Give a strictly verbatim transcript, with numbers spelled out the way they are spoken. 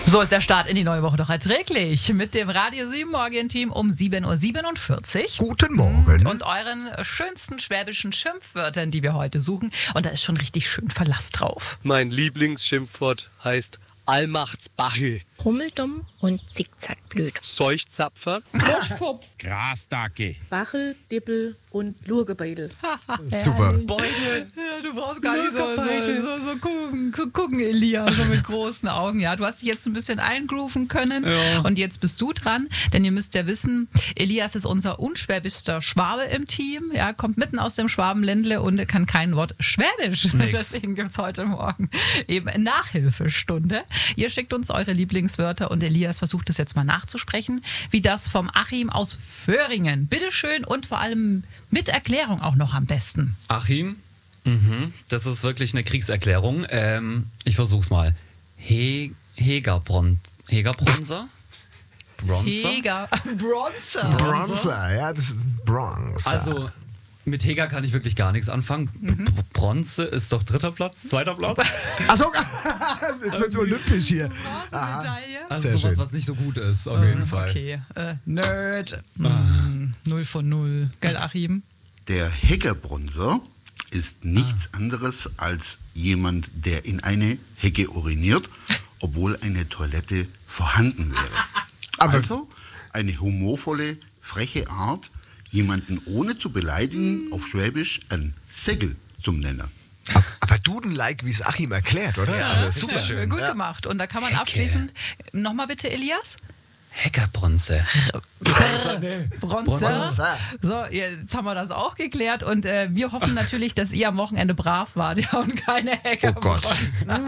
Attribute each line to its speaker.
Speaker 1: So ist der Start in die neue Woche doch erträglich. Mit dem Radio sieben Morgen-Team um sieben Uhr siebenundvierzig.
Speaker 2: Guten Morgen.
Speaker 1: Und euren schönsten schwäbischen Schimpfwörtern, die wir heute suchen. Und da ist schon richtig schön Verlass drauf.
Speaker 3: Mein Lieblingsschimpfwort heißt Allmachtsbachel.
Speaker 4: Hummeldumm und zickzackblöd.
Speaker 3: Seuchzapfer.
Speaker 5: Froschkopf,
Speaker 6: Grasdacke.
Speaker 5: Bachel, Dippel und Lurgebeitel.
Speaker 2: Super.
Speaker 1: Beutel. Ja, du brauchst gar nicht so, so, so, so, gucken, so gucken, Elia, so mit großen Augen. Ja, du hast dich jetzt ein bisschen eingrooven können
Speaker 6: Ja.
Speaker 1: und jetzt bist du dran, denn ihr müsst ja wissen, Elias ist unser unschwäbischster Schwabe im Team. Ja, kommt mitten aus dem Schwabenländle und kann kein Wort Schwäbisch.
Speaker 6: Nix.
Speaker 1: Deswegen gibt es heute Morgen eben Nachhilfestunde. Ihr schickt uns eure Lieblingswörter und Elias versucht es jetzt mal nachzusprechen, wie das vom Achim aus Föhringen. Bitteschön und vor allem mit Erklärung auch noch am besten.
Speaker 7: Achim, mhm. das ist wirklich eine Kriegserklärung. Ähm, ich versuch's mal. He Hegerbron Hegerbronzer? Bronzer?
Speaker 1: Heger. Bronzer.
Speaker 2: Bronzer, ja, das ist Bronzer.
Speaker 7: Also, mit Heger kann ich wirklich gar nichts anfangen.
Speaker 1: Mhm.
Speaker 7: B- Bronze ist doch dritter Platz, zweiter Platz.
Speaker 2: Achso, jetzt wird's olympisch hier.
Speaker 1: Medaille.
Speaker 7: Also
Speaker 2: Sehr
Speaker 7: sowas,
Speaker 2: schön.
Speaker 7: was nicht so gut ist, auf jeden Fall.
Speaker 1: Okay, äh, Nerd. Mm, null von null. Gell, Achim?
Speaker 8: Der Hegerbronzer ist nichts anderes als jemand, der in eine Hecke uriniert, obwohl eine Toilette vorhanden wäre.
Speaker 2: Aber-
Speaker 8: Also eine humorvolle, freche Art, jemanden ohne zu beleidigen auf Schwäbisch ein Segel zum Nennen.
Speaker 2: Aber, aber Duden-like, wie es Achim erklärt, oder?
Speaker 1: Ja,
Speaker 2: also,
Speaker 1: super schön. Gut
Speaker 2: Ja.
Speaker 1: gemacht. Und da kann man
Speaker 7: Hecke.
Speaker 1: abschließend, nochmal bitte, Elias?
Speaker 7: Hegerbronze.
Speaker 1: Bronzer.
Speaker 2: Bronzer.
Speaker 1: So, jetzt haben wir das auch geklärt und äh, wir hoffen natürlich, dass ihr am Wochenende brav wart ja, und keine Hacker.
Speaker 2: Oh Gott.